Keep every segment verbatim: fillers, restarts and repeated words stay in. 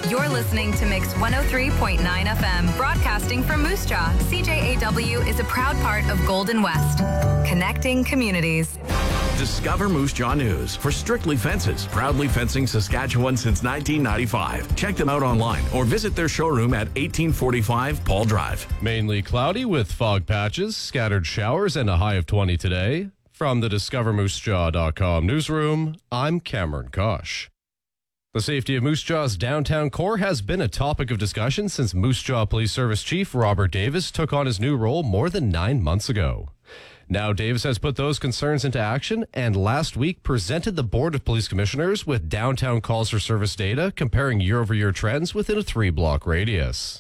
You're listening to Mix one oh three point nine F M, broadcasting from Moose Jaw. C J A W is a proud part of Golden West, connecting communities. Discover Moose Jaw News for Strictly Fences, proudly fencing Saskatchewan since nineteen ninety-five. Check them out online or visit their showroom at eighteen forty-five Paul Drive. Mainly cloudy with fog patches, scattered showers, and a high of twenty today. From the discover moose jaw dot com newsroom, I'm Cameron Kosh. The safety of Moose Jaw's downtown core has been a topic of discussion since Moose Jaw Police Service Chief Robert Davis took on his new role more than nine months ago. Now Davis has put those concerns into action and last week presented the Board of Police Commissioners with downtown calls for service data comparing year-over-year trends within a three-block radius.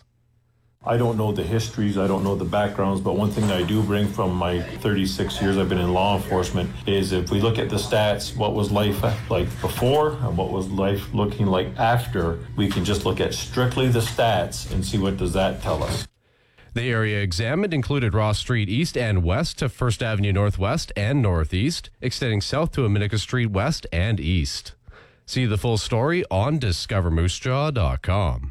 I don't know the histories, I don't know the backgrounds, but one thing I do bring from my thirty-six years I've been in law enforcement is if we look at the stats, what was life like before and what was life looking like after, we can just look at strictly the stats and see what does that tell us. The area examined included Ross Street East and West to First Avenue Northwest and Northeast, extending south to Aminika Street West and East. See the full story on discover moose jaw dot com.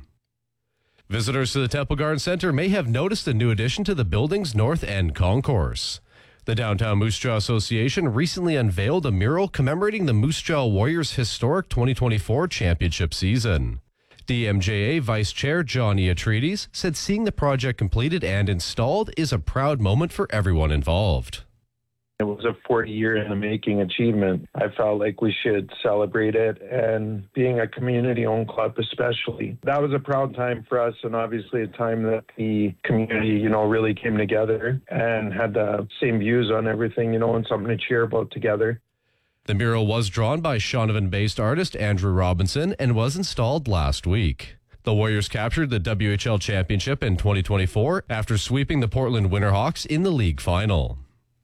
Visitors to the Temple Garden Center may have noticed a new addition to the building's North End concourse. The Downtown Moose Jaw Association recently unveiled a mural commemorating the Moose Jaw Warriors' historic twenty twenty-four championship season. D M J A Vice Chair John Iatridis said seeing the project completed and installed is a proud moment for everyone involved. It was a forty-year in the making achievement. I felt like we should celebrate it, and being a community-owned club especially. That was a proud time for us, and obviously a time that the community, you know, really came together and had the same views on everything, you know, and something to cheer about together. The mural was drawn by Shaunavon-based artist Andrew Robinson and was installed last week. The Warriors captured the W H L championship in twenty twenty-four after sweeping the Portland Winterhawks in the league final.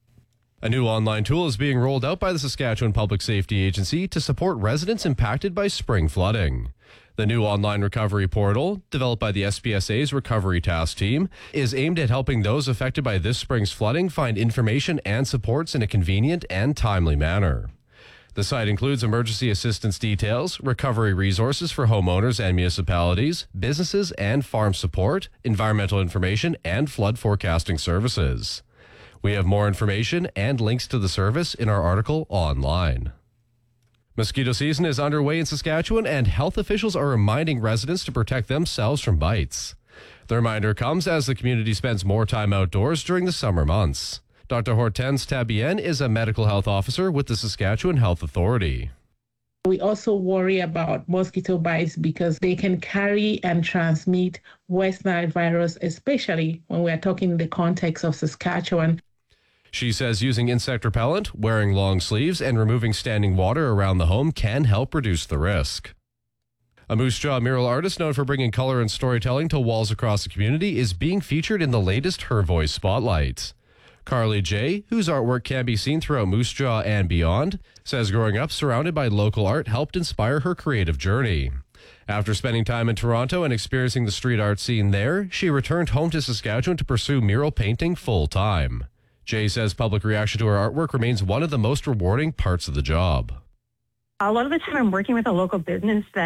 A new online tool is being rolled out by the Saskatchewan Public Safety Agency to support residents impacted by spring flooding. The new online recovery portal, developed by the S P S A's Recovery Task Team, is aimed at helping those affected by this spring's flooding find information and supports in a convenient and timely manner. The site includes emergency assistance details, recovery resources for homeowners and municipalities, businesses and farm support, environmental information, and flood forecasting services. We have more information and links to the service in our article online. Mosquito season is underway in Saskatchewan, and health officials are reminding residents to protect themselves from bites. The reminder comes as the community spends more time outdoors during the summer months. Doctor Hortense Tabien is a medical health officer with the Saskatchewan Health Authority. We also worry about mosquito bites because they can carry and transmit West Nile virus, especially when we are talking in the context of Saskatchewan. She says using insect repellent, wearing long sleeves, and removing standing water around the home can help reduce the risk. A Moose Jaw mural artist known for bringing color and storytelling to walls across the community is being featured in the latest Her Voice Spotlight. Carly J., whose artwork can be seen throughout Moose Jaw and beyond, says growing up surrounded by local art helped inspire her creative journey. After spending time in Toronto and experiencing the street art scene there, she returned home to Saskatchewan to pursue mural painting full-time. Jay says public reaction to her artwork remains one of the most rewarding parts of the job. A lot of the time I'm working with a local business that